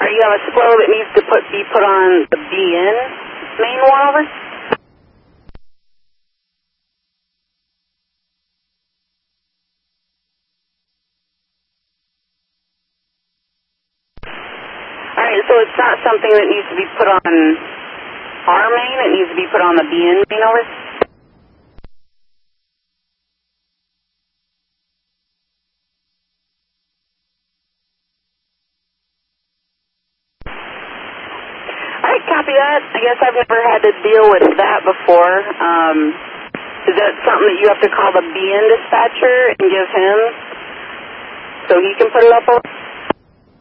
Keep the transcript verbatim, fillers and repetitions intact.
Or you have a squirrel that needs to put be put on the B N main one over? Alright, so it's not something that needs to be put on our main, it needs to be put on the B N main over? Alright, copy that. I guess I've never had to deal with that before. Um, is that something that you have to call the B N dispatcher and give him so he can put it up over?